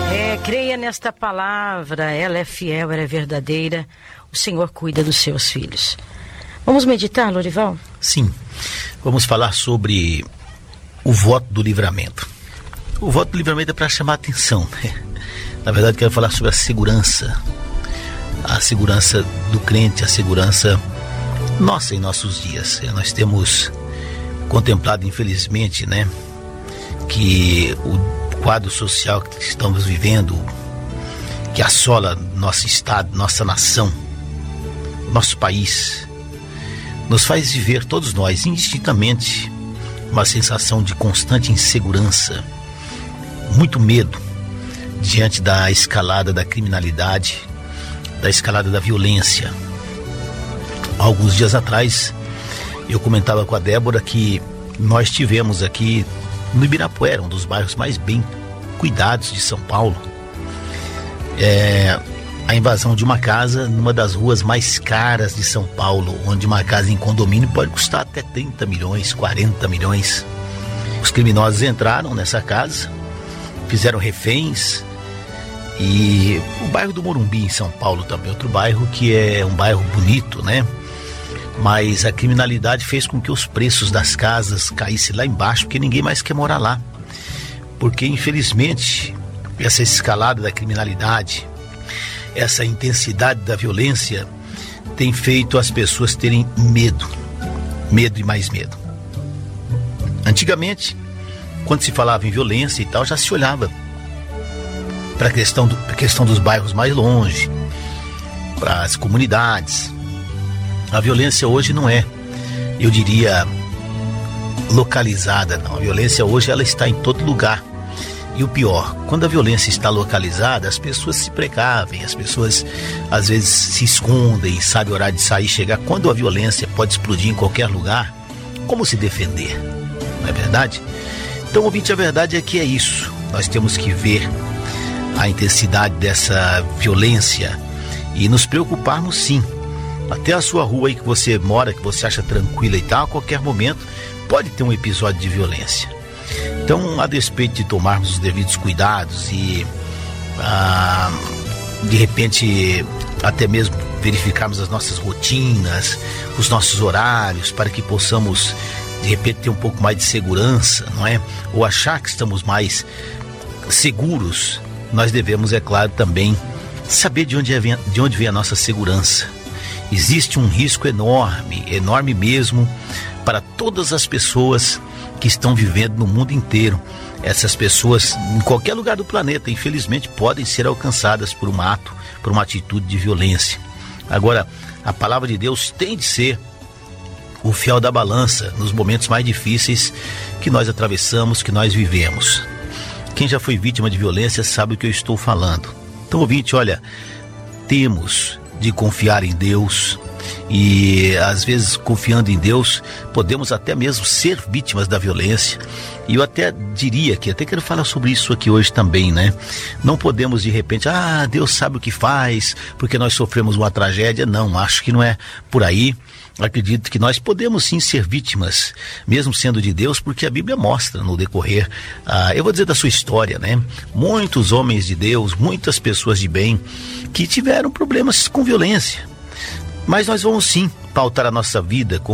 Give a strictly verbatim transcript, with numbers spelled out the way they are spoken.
É, creia nesta palavra, ela é fiel, ela é verdadeira. O Senhor cuida dos seus filhos. Vamos meditar, Lorival? Sim, vamos falar sobre o voto do livramento. O voto do livramento é para chamar a atenção, né? Na verdade, quero falar sobre a segurança. A segurança do crente, a segurança nossa em nossos dias. Nós temos contemplado, infelizmente, né, que o quadro social que estamos vivendo, que assola nosso estado, nossa nação, nosso país, nos faz viver, todos nós, indistintamente, uma sensação de constante insegurança, muito medo diante da escalada da criminalidade, da escalada da violência. Alguns dias atrás, eu comentava com a Débora que nós tivemos aqui no Ibirapuera, um dos bairros mais bem cuidados de São Paulo, é, a invasão de uma casa numa das ruas mais caras de São Paulo, onde uma casa em condomínio pode custar até trinta milhões, quarenta milhões. Os criminosos entraram nessa casa, fizeram reféns. E o bairro do Morumbi, em São Paulo, também outro bairro que é um bairro bonito, né? Mas a criminalidade fez com que os preços das casas caíssem lá embaixo, porque ninguém mais quer morar lá. Porque, infelizmente, essa escalada da criminalidade, essa intensidade da violência tem feito as pessoas terem medo, medo e mais medo. Antigamente, quando se falava em violência e tal, já se olhava para a questão, do, questão dos bairros mais longe, para as comunidades. A violência hoje não é, eu diria, localizada, não. A violência hoje ela está em todo lugar. E o pior, quando a violência está localizada, as pessoas se precavem, as pessoas às vezes se escondem, sabem o horário de sair e chegar. Quando a violência pode explodir em qualquer lugar, como se defender? Não é verdade? Então, ouvinte, a verdade é que é isso. Nós temos que ver a intensidade dessa violência e nos preocuparmos, sim. Até a sua rua aí que você mora, que você acha tranquila e tal, a qualquer momento pode ter um episódio de violência. Então, a despeito de tomarmos os devidos cuidados e ah, de repente até mesmo verificarmos as nossas rotinas, os nossos horários, para que possamos de repente ter um pouco mais de segurança, não é? Ou achar que estamos mais seguros, nós devemos, é claro, também saber de onde, é, de onde vem a nossa segurança. Existe um risco enorme, enorme mesmo, para todas as pessoas que estão vivendo no mundo inteiro. Essas pessoas, em qualquer lugar do planeta, infelizmente, podem ser alcançadas por um ato, por uma atitude de violência. Agora, a palavra de Deus tem de ser o fiel da balança nos momentos mais difíceis que nós atravessamos, que nós vivemos. Quem já foi vítima de violência sabe o que eu estou falando. Então, ouvinte, olha, temos de confiar em Deus e, às vezes, confiando em Deus, podemos até mesmo ser vítimas da violência. E eu até diria que, até quero falar sobre isso aqui hoje também, né? Não podemos, de repente, ah, Deus sabe o que faz, porque nós sofremos uma tragédia. Não, acho que não é por aí. Acredito que nós podemos sim ser vítimas, mesmo sendo de Deus, porque a Bíblia mostra no decorrer, ah, eu vou dizer da sua história, né? Muitos homens de Deus, muitas pessoas de bem que tiveram problemas com violência. Mas nós vamos sim pautar a nossa vida com